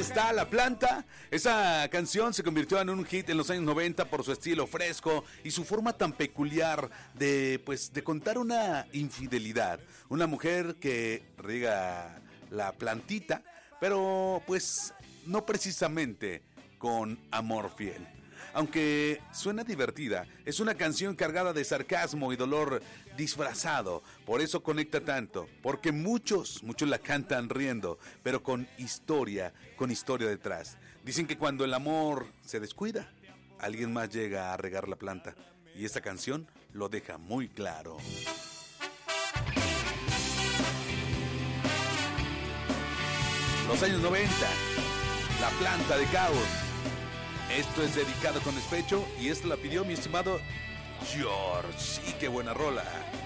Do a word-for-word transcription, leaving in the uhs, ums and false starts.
está La Planta. Esa canción se convirtió en un hit en los años noventa por su estilo fresco y su forma tan peculiar de, pues, de contar una infidelidad. Una mujer que riega la plantita, pero pues no precisamente con amor fiel. Aunque suena divertida, es una canción cargada de sarcasmo y dolor disfrazado. Por eso conecta tanto, porque muchos, muchos la cantan riendo, pero con historia, con historia detrás. Dicen que cuando el amor se descuida, alguien más llega a regar la planta. Y esta canción lo deja muy claro. Los años noventa, La Planta de Caos. Esto es dedicado con despecho y esto la pidió mi estimado George. Sí, qué buena rola.